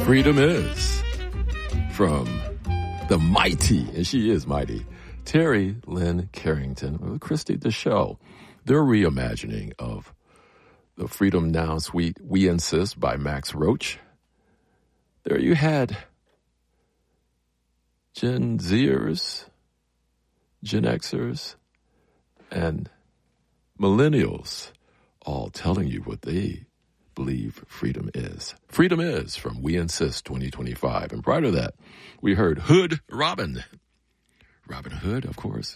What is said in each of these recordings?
Freedom Is from the mighty, and she is mighty, Terry Lynn Carrington with Christy DeShow. Their reimagining of the Freedom Now Suite, We Insist by Max Roach. There you had Gen Zers, Gen Xers, and millennials all telling you what they believe freedom is. Freedom Is from We Insist 2025. And prior to that, we heard Hood Robin. Robin Hood, of course,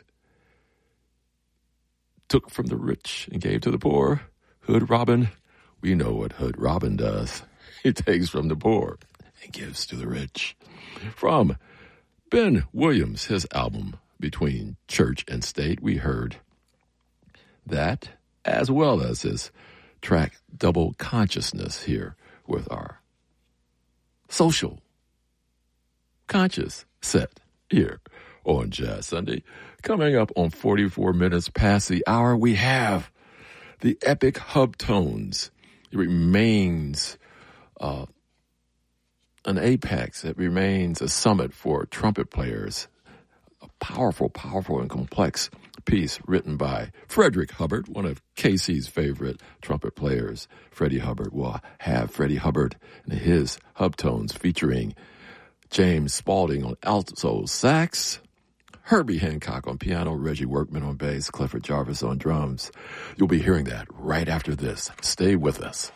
took from the rich and gave to the poor. Hood Robin, we know what Hood Robin does. He takes from the poor and gives to the rich. From Ben Williams, his album Between Church and State, we heard that, as well as his track Double Consciousness here with our social conscious set here on Jazz Sunday. Coming up on 44 minutes past the hour, we have the epic Hub Tones. It remains an apex. It remains a summit for trumpet players. A powerful, powerful, and complex piece written by Frederick Hubbard, one of Casey's favorite trumpet players. Freddie Hubbard will have Freddie Hubbard and his Hub Tones featuring James Spaulding on alto sax, Herbie Hancock on piano, Reggie Workman on bass, Clifford Jarvis on drums. You'll be hearing that right after this. Stay with us.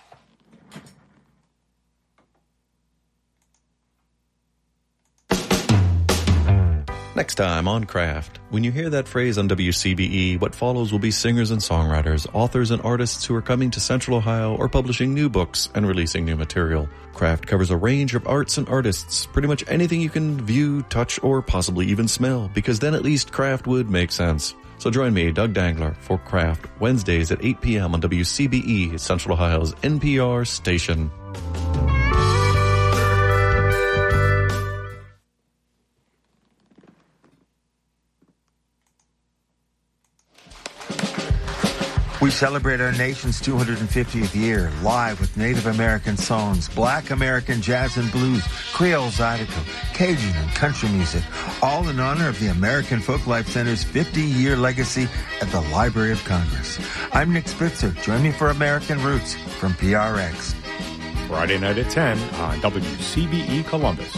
Next time on Craft, when you hear that phrase on WCBE, what follows will be singers and songwriters, authors and artists who are coming to Central Ohio or publishing new books and releasing new material. Craft covers a range of arts and artists, pretty much anything you can view, touch, or possibly even smell, because then at least Craft would make sense. So join me, Doug Dangler, for Craft, Wednesdays at 8 p.m. on WCBE, Central Ohio's NPR station. We celebrate our nation's 250th year live with Native American songs, Black American jazz and blues, Creole Zydeco, Cajun and country music, all in honor of the American Folklife Center's 50-year legacy at the Library of Congress. I'm Nick Spitzer. Join me for American Roots from PRX. Friday night at 10 on WCBE Columbus.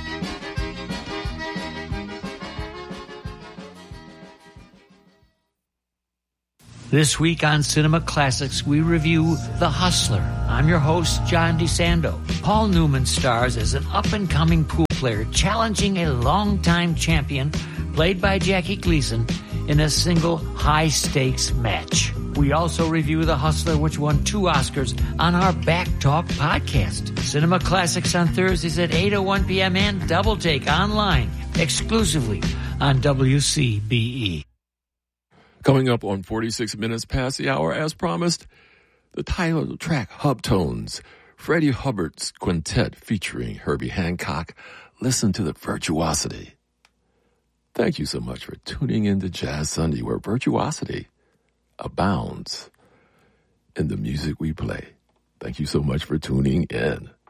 This week on Cinema Classics, we review The Hustler. I'm your host, John DeSando. Paul Newman stars as an up-and-coming pool player challenging a longtime champion, played by Jackie Gleason, in a single high-stakes match. We also review The Hustler, which won 2 Oscars, on our Back Talk podcast. Cinema Classics on Thursdays at 8:01 p.m. and Double Take online, exclusively on WCBE. Coming up on 46 minutes past the hour, as promised, the title of the track, Hub Tones, Freddie Hubbard's quintet featuring Herbie Hancock. Listen to the virtuosity. Thank you so much for tuning in to Jazz Sunday, where virtuosity abounds in the music we play. Thank you so much for tuning in.